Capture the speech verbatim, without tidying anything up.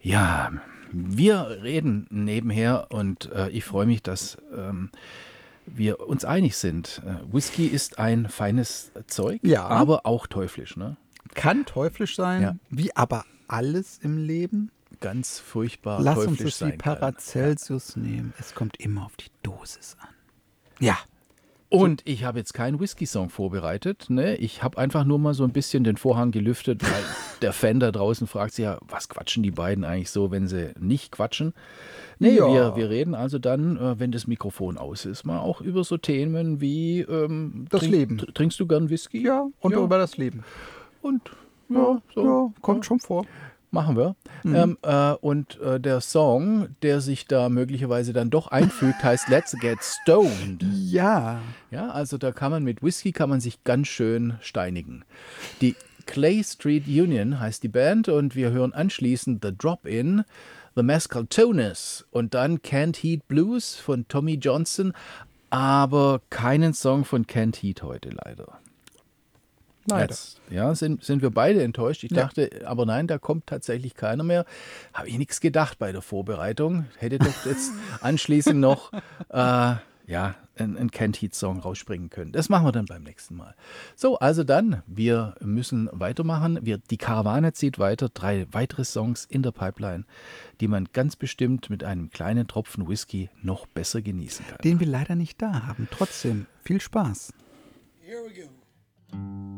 Ja, wir reden nebenher und äh, ich freue mich, dass ähm, wir uns einig sind. Äh, Whisky ist ein feines Zeug, Ja. aber auch teuflisch, ne? Kann teuflisch sein, Ja. wie aber alles im Leben. Ganz furchtbar Lass uns teuflisch es wie sein kann. Paracelsus nehmen. Es kommt immer auf die Dosis an. Ja. Und ich habe jetzt keinen Whisky-Song vorbereitet. Ne? Ich habe einfach nur mal so ein bisschen den Vorhang gelüftet, weil der Fan da draußen fragt sich ja, was quatschen die beiden eigentlich so, wenn sie nicht quatschen? Nee, Ja. wir, wir reden also dann, äh, wenn das Mikrofon aus ist, mal auch über so Themen wie ähm, Das Leben. tr- Trinkst du gern Whisky? Ja, und Ja. über das Leben. Und ja, so. ja kommt ja. schon vor. Machen wir. Mhm. Ähm, äh, und äh, der Song, der sich da möglicherweise dann doch einfügt, heißt Let's Get Stoned. Ja. Ja, also da kann man mit Whisky kann man sich ganz schön steinigen. Die Clay Street Union heißt die Band und wir hören anschließend The Drop-In, The Mascaltones und dann Canned Heat Blues von Tommy Johnson, aber keinen Song von Canned Heat heute leider. Leider. Jetzt, ja, sind, sind wir beide enttäuscht. Ich Ja. dachte, aber nein, da kommt tatsächlich keiner mehr. Habe ich nichts gedacht bei der Vorbereitung. Hätte doch jetzt anschließend noch äh, ja, einen, einen Canned Heat Song rausspringen können. Das machen wir dann beim nächsten Mal. So, also dann, wir müssen weitermachen. Wir, die Karawane zieht weiter. Drei weitere Songs in der Pipeline, die man ganz bestimmt mit einem kleinen Tropfen Whisky noch besser genießen kann. Den wir leider nicht da haben. Trotzdem, viel Spaß. Here we go.